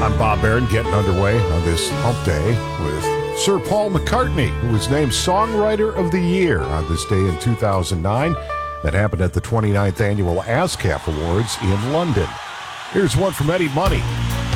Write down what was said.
I'm Bob Barron, getting underway on this hump day with Sir Paul McCartney, who was named Songwriter of the Year on this day in 2009. That happened at the 29th Annual ASCAP Awards in London. Here's one from Eddie Money.